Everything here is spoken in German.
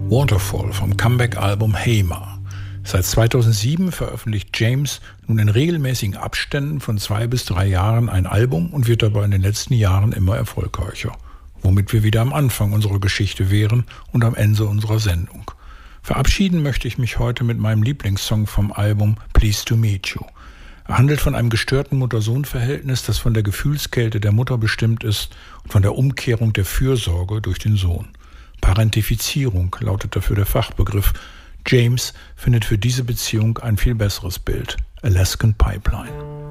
Waterfall vom Comeback-Album Hey Ma. Seit 2007 veröffentlicht James nun in regelmäßigen Abständen von 2 bis 3 Jahren ein Album und wird dabei in den letzten Jahren immer erfolgreicher. Womit wir wieder am Anfang unserer Geschichte wären und am Ende unserer Sendung. Verabschieden möchte ich mich heute mit meinem Lieblingssong vom Album Pleased to Meet You. Er handelt von einem gestörten Mutter-Sohn-Verhältnis, das von der Gefühlskälte der Mutter bestimmt ist und von der Umkehrung der Fürsorge durch den Sohn. Parentifizierung lautet dafür der Fachbegriff. James findet für diese Beziehung ein viel besseres Bild: Alaskan Pipeline.